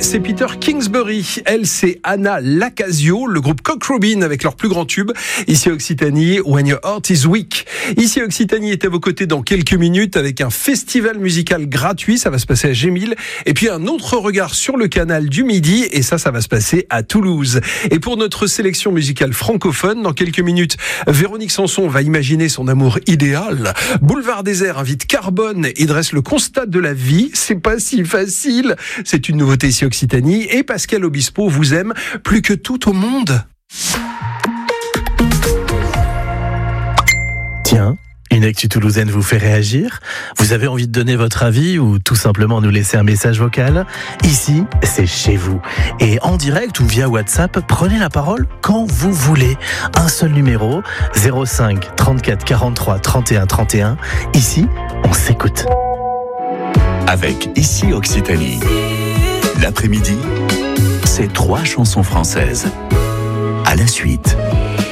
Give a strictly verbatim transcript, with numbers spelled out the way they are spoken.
c'est Peter Kingsbury. Elle, c'est Anna Lacasio, le groupe Cock Robin avec leur plus grand tube. Ici à Occitanie, When Your Heart Is Weak. Ici à Occitanie est à vos côtés dans quelques minutes avec un festival musical gratuit. Ça va se passer à Gémil. Et puis un autre regard sur le canal du Midi. Et ça, ça va se passer à Toulouse. Et pour notre sélection musicale francophone, dans quelques minutes, Véronique Sanson va imaginer son amour idéal. Boulevard Désert invite Carbone et dresse le constat de la vie. C'est pas si facile. C'est une nouveauté ici Occitanie. Et Pascal Obispo vous aime plus que tout au monde. Tiens, une actu toulousaine vous fait réagir? Vous avez envie de donner votre avis ou tout simplement nous laisser un message vocal? Ici, c'est chez vous. Et en direct ou via WhatsApp, prenez la parole quand vous voulez. Un seul numéro, zéro cinq trente-quatre quarante-trois trente et un trente et un. Ici, on s'écoute. Avec Ici Occitanie. L'après-midi, c'est trois chansons françaises. À la suite.